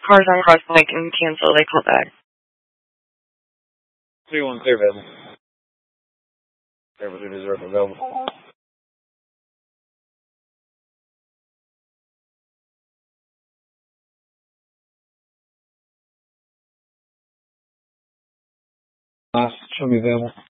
Cars on Crosspoint can cancel. They call back. 3-1 clear available. Service reserve available. Show me available.